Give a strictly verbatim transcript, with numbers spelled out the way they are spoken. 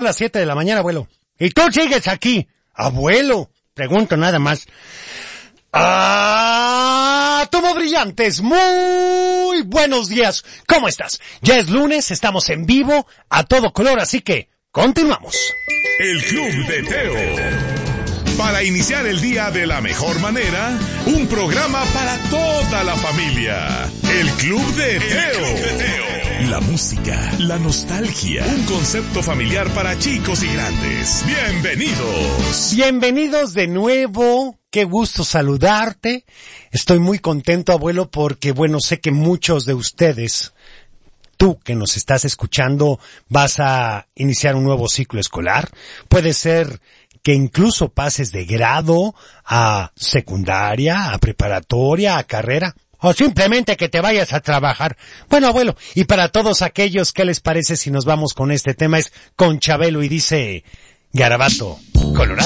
las siete de la mañana, abuelo. ¿Y tú sigues aquí? Abuelo, pregunto nada más. ¡Ah! ¡Tomo brillantes! Muy buenos días. ¿Cómo estás? Ya es lunes, estamos en vivo, a todo color, así que continuamos. El Club de Teo. Para iniciar el día de la mejor manera, un programa para toda la familia. El Club de Teo. La música, la nostalgia, un concepto familiar para chicos y grandes. Bienvenidos. Bienvenidos de nuevo. Qué gusto saludarte. Estoy muy contento, abuelo, porque, bueno, sé que muchos de ustedes, tú que nos estás escuchando, vas a iniciar un nuevo ciclo escolar. Puede ser que incluso pases de grado a secundaria, a preparatoria, a carrera, o simplemente que te vayas a trabajar. Bueno, abuelo, y para todos aquellos, ¿qué les parece si nos vamos con este tema? Es con Chabelo y dice Garabato Colorado.